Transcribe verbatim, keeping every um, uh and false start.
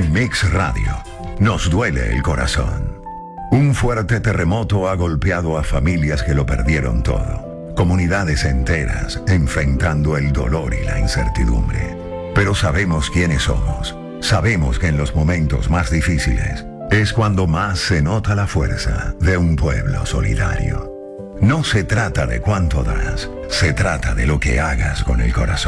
Mix Radio. Nos duele el corazón. Un fuerte terremoto ha golpeado a familias que lo perdieron todo. Comunidades enteras enfrentando el dolor y la incertidumbre. Pero sabemos quiénes somos. Sabemos que en los momentos más difíciles es cuando más se nota la fuerza de un pueblo solidario. No se trata de cuánto das, se trata de lo que hagas con el corazón.